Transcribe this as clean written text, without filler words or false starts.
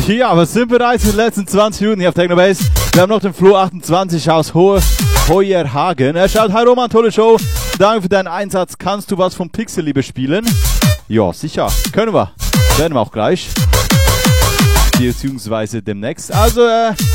Ja, aber sind bereits in den letzten 20 Minuten hier auf Technobase. Wir haben noch den Flo 28 aus Heuerhagen. Er schaut, hi Roman, tolle Show. Danke für deinen Einsatz. Kannst du was vom Pixel-Liebe spielen? Ja, sicher. Können wir. Werden wir auch gleich. Beziehungsweise demnächst. Also,